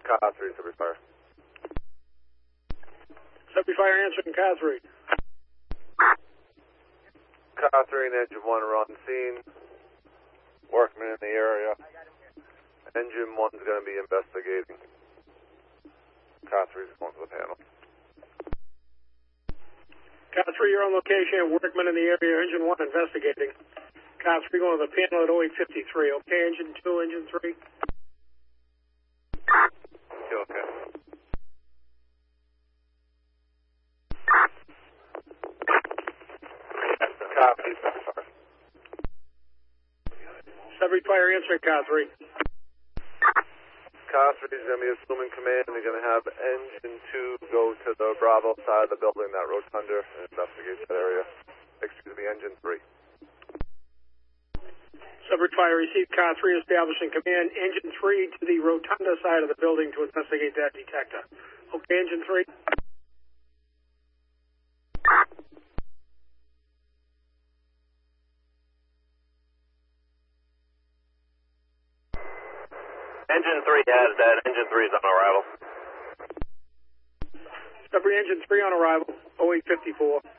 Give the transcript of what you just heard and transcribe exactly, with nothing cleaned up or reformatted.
Car three, Sudbury Fire. Sudbury Fire answering car three. Car three and engine one are on scene. Workmen in the area. Engine one's going to be investigating. Car three is going to the panel. Car three, you're on location. Workmen in the area. Engine one investigating. Car three going to the panel at oh eight fifty-three. Okay, engine two, engine three. Okay, okay. Copy. Sudbury Fire answering car three. Car three is going to be assuming command. They're going to have engine two go to the Bravo side of the building, that rotunda, and investigate that area. Excuse me, engine three. Sudbury Fire received car three establishing command. Engine three to the rotunda side of the building to investigate that detector. Okay, engine three. Engine three has that. Engine three is on arrival. Sudbury engine three on arrival. oh eight fifty-four.